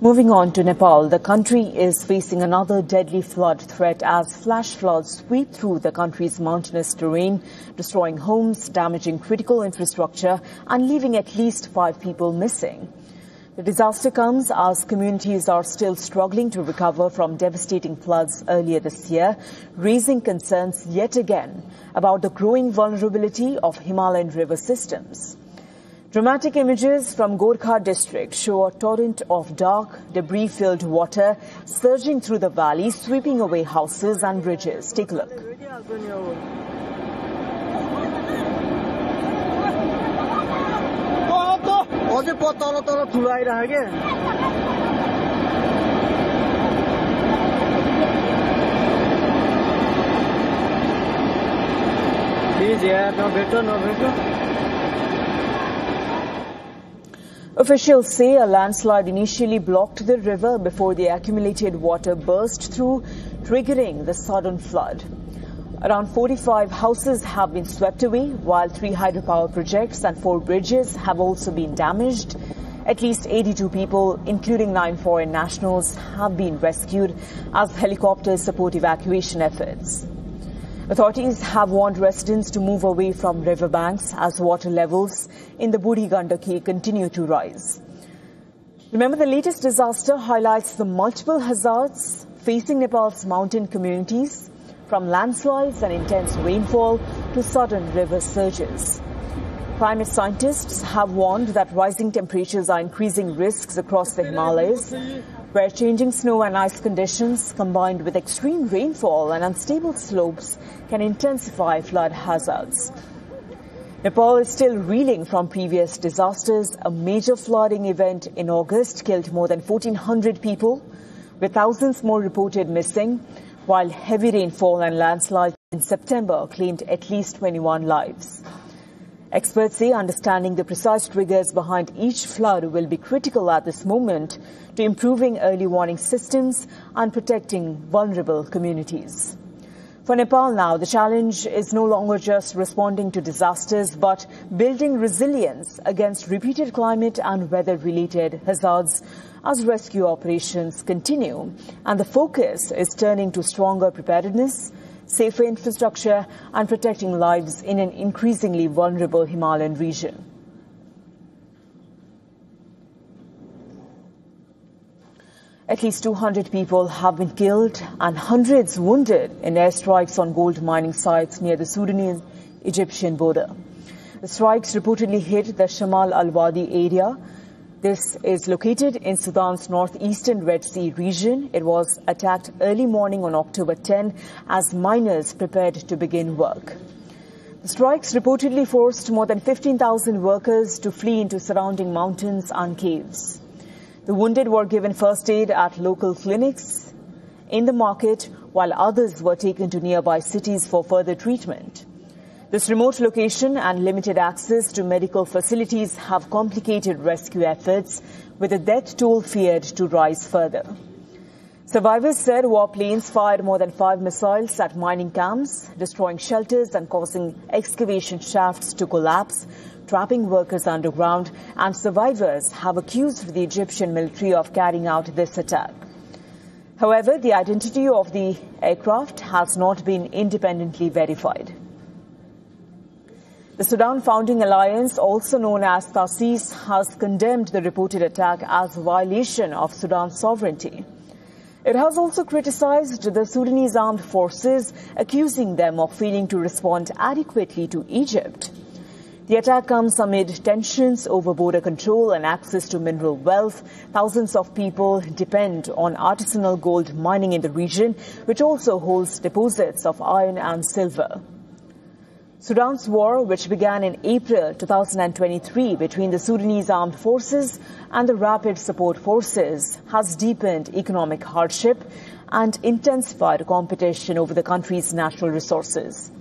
Moving on to Nepal, the country is facing another deadly flood threat as flash floods sweep through the country's mountainous terrain, destroying homes, damaging critical infrastructure, and leaving at least 5 people missing. The disaster comes as communities are still struggling to recover from devastating floods earlier this year, raising concerns yet again about the growing vulnerability of Himalayan river systems. Dramatic images from Gorkha district show a torrent of dark, debris-filled water surging through the valley, sweeping away houses and bridges. Take a look. Officials say a landslide initially blocked the river before the accumulated water burst through, triggering the sudden flood. Around 45 houses have been swept away, while 3 hydropower projects and 4 bridges have also been damaged. At least 82 people, including 9 foreign nationals, have been rescued as helicopters support evacuation efforts. Authorities have warned residents to move away from riverbanks as water levels in the Buri Gandaki continue to rise. Remember, the latest disaster highlights the multiple hazards facing Nepal's mountain communities, from landslides and intense rainfall to sudden river surges. Climate scientists have warned that rising temperatures are increasing risks across the Himalayas, where changing snow and ice conditions combined with extreme rainfall and unstable slopes can intensify flood hazards. Nepal is still reeling from previous disasters. A major flooding event in August killed more than 1,400 people, with thousands more reported missing, while heavy rainfall and landslides in September claimed at least 21 lives. Experts say understanding the precise triggers behind each flood will be critical at this moment to improving early warning systems and protecting vulnerable communities. For Nepal now, the challenge is no longer just responding to disasters, but building resilience against repeated climate and weather-related hazards as rescue operations continue. And the focus is turning to stronger preparedness, safer infrastructure, and protecting lives in an increasingly vulnerable Himalayan region. At least 200 people have been killed and hundreds wounded in airstrikes on gold mining sites near the Sudanese-Egyptian border. The strikes reportedly hit the Shamal al-Wadi area. This is located in Sudan's northeastern Red Sea region. It was attacked early morning on October 10 as miners prepared to begin work. The strikes reportedly forced more than 15,000 workers to flee into surrounding mountains and caves. The wounded were given first aid at local clinics in the market, while others were taken to nearby cities for further treatment. This remote location and limited access to medical facilities have complicated rescue efforts, with the death toll feared to rise further. Survivors said warplanes fired more than 5 missiles at mining camps, destroying shelters and causing excavation shafts to collapse, trapping workers underground, and survivors have accused the Egyptian military of carrying out this attack. However, the identity of the aircraft has not been independently verified. The Sudan Founding Alliance, also known as TASIS, has condemned the reported attack as a violation of Sudan's sovereignty. It has also criticized the Sudanese armed forces, accusing them of failing to respond adequately to Egypt. The attack comes amid tensions over border control and access to mineral wealth. Thousands of people depend on artisanal gold mining in the region, which also holds deposits of iron and silver. Sudan's war, which began in April 2023 between the Sudanese armed forces and the Rapid Support Forces, has deepened economic hardship and intensified competition over the country's natural resources.